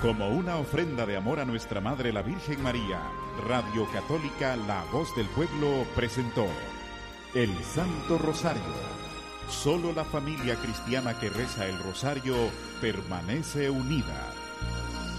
Como una ofrenda de amor a nuestra Madre la Virgen María, Radio Católica La Voz del Pueblo presentó El Santo Rosario. Solo la familia cristiana que reza el rosario permanece unida.